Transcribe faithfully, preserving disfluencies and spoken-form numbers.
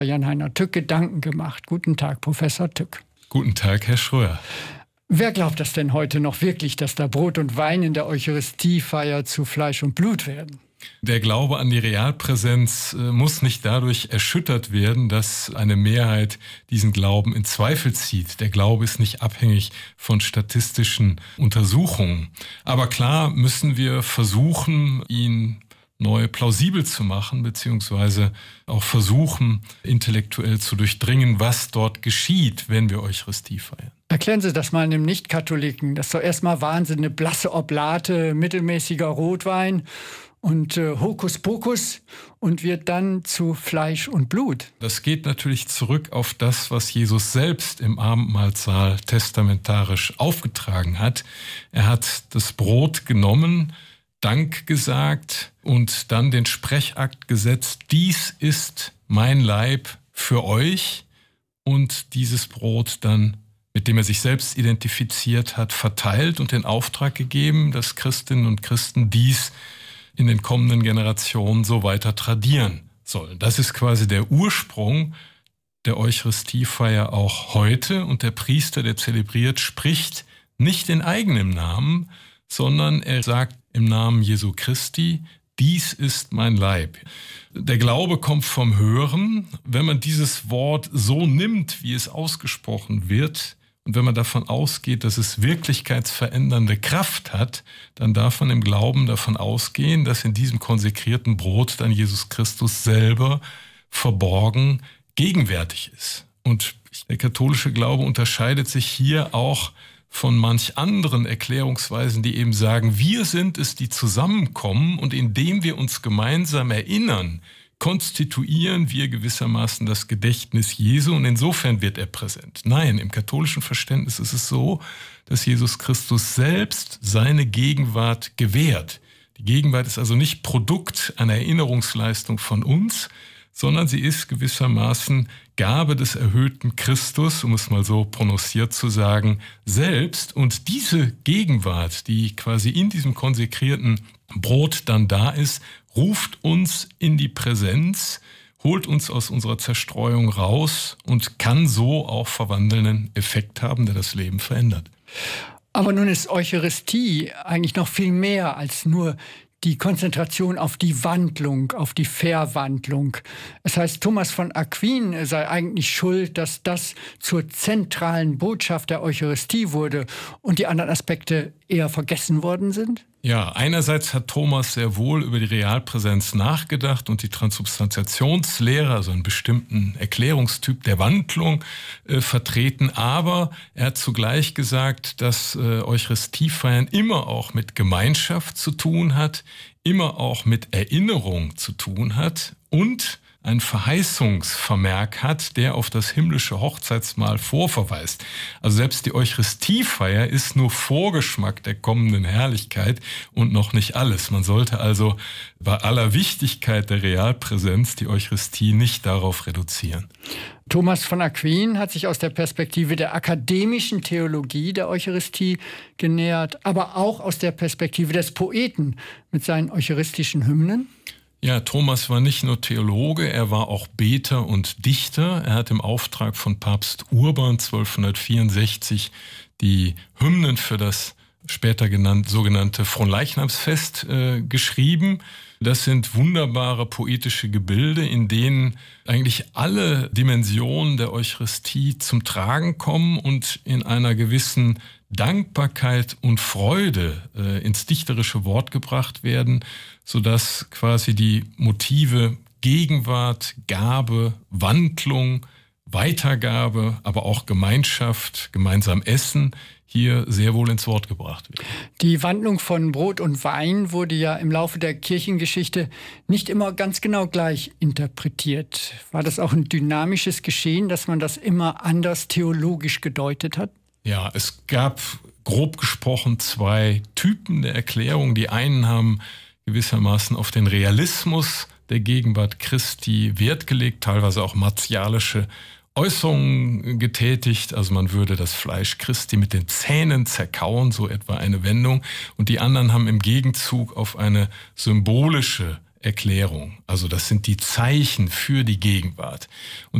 Jan-Heiner Tück Gedanken gemacht. Guten Tag, Professor Tück. Guten Tag, Herr Schröer. Wer glaubt das denn heute noch wirklich, dass da Brot und Wein in der Eucharistiefeier zu Fleisch und Blut werden? Der Glaube an die Realpräsenz äh, muss nicht dadurch erschüttert werden, dass eine Mehrheit diesen Glauben in Zweifel zieht. Der Glaube ist nicht abhängig von statistischen Untersuchungen. Aber klar müssen wir versuchen, ihn neu plausibel zu machen, beziehungsweise auch versuchen, intellektuell zu durchdringen, was dort geschieht, wenn wir Eucharistie feiern. Erklären Sie das mal einem Nicht-Katholiken. Das ist doch erstmal Wahnsinn, eine blasse Oblate, mittelmäßiger Rotwein und äh, Hokuspokus und wird dann zu Fleisch und Blut. Das geht natürlich zurück auf das, was Jesus selbst im Abendmahlsaal testamentarisch aufgetragen hat. Er hat das Brot genommen, Dank gesagt und dann den Sprechakt gesetzt. Dies ist mein Leib für euch, und dieses Brot dann, mit dem er sich selbst identifiziert hat, verteilt und den Auftrag gegeben, dass Christinnen und Christen dies in den kommenden Generationen so weiter tradieren sollen. Das ist quasi der Ursprung der Eucharistiefeier auch heute, und der Priester, der zelebriert, spricht nicht in eigenem Namen, sondern er sagt im Namen Jesu Christi: Dies ist mein Leib. Der Glaube kommt vom Hören. Wenn man dieses Wort so nimmt, wie es ausgesprochen wird, und wenn man davon ausgeht, dass es wirklichkeitsverändernde Kraft hat, dann darf man im Glauben davon ausgehen, dass in diesem konsekrierten Brot dann Jesus Christus selber verborgen gegenwärtig ist. Und der katholische Glaube unterscheidet sich hier auch von manch anderen Erklärungsweisen, die eben sagen, wir sind es, die zusammenkommen, und indem wir uns gemeinsam erinnern, konstituieren wir gewissermaßen das Gedächtnis Jesu, und insofern wird er präsent. Nein, im katholischen Verständnis ist es so, dass Jesus Christus selbst seine Gegenwart gewährt. Die Gegenwart ist also nicht Produkt einer Erinnerungsleistung von uns, sondern sie ist gewissermaßen Gabe des erhöhten Christus, um es mal so prononciert zu sagen, selbst. Und diese Gegenwart, die quasi in diesem konsekrierten Brot dann da ist, ruft uns in die Präsenz, holt uns aus unserer Zerstreuung raus und kann so auch verwandelnden Effekt haben, der das Leben verändert. Aber nun ist Eucharistie eigentlich noch viel mehr als nur die Konzentration auf die Wandlung, auf die Verwandlung. Es heißt, Thomas von Aquin sei eigentlich schuld, dass das zur zentralen Botschaft der Eucharistie wurde und die anderen Aspekte eher vergessen worden sind? Ja, einerseits hat Thomas sehr wohl über die Realpräsenz nachgedacht und die Transubstantiationslehre, also einen bestimmten Erklärungstyp der Wandlung, äh, vertreten. Aber er hat zugleich gesagt, dass äh, Eucharistiefeiern immer auch mit Gemeinschaft zu tun hat, immer auch mit Erinnerung zu tun hat und ein Verheißungsvermerk hat, der auf das himmlische Hochzeitsmahl vorverweist. Also selbst die Eucharistiefeier ist nur Vorgeschmack der kommenden Herrlichkeit und noch nicht alles. Man sollte also bei aller Wichtigkeit der Realpräsenz die Eucharistie nicht darauf reduzieren. Thomas von Aquin hat sich aus der Perspektive der akademischen Theologie der Eucharistie genähert, aber auch aus der Perspektive des Poeten mit seinen eucharistischen Hymnen. Ja, Thomas war nicht nur Theologe, er war auch Beter und Dichter. Er hat im Auftrag von Papst Urban zwölfhundertvierundsechzig die Hymnen für das später genannt, sogenannte Fronleichnamsfest äh, geschrieben. Das sind wunderbare poetische Gebilde, in denen eigentlich alle Dimensionen der Eucharistie zum Tragen kommen und in einer gewissen Dankbarkeit und Freude äh, ins dichterische Wort gebracht werden, sodass quasi die Motive Gegenwart, Gabe, Wandlung, Weitergabe, aber auch Gemeinschaft, gemeinsam Essen hier sehr wohl ins Wort gebracht wird. Die Wandlung von Brot und Wein wurde ja im Laufe der Kirchengeschichte nicht immer ganz genau gleich interpretiert. War das auch ein dynamisches Geschehen, dass man das immer anders theologisch gedeutet hat? Ja, es gab grob gesprochen zwei Typen der Erklärung. Die einen haben gewissermaßen auf den Realismus der Gegenwart Christi Wert gelegt, teilweise auch martialische Äußerungen getätigt. Also man würde das Fleisch Christi mit den Zähnen zerkauen, so etwa eine Wendung. Und die anderen haben im Gegenzug auf eine symbolische Erklärung. Also das sind die Zeichen für die Gegenwart. Und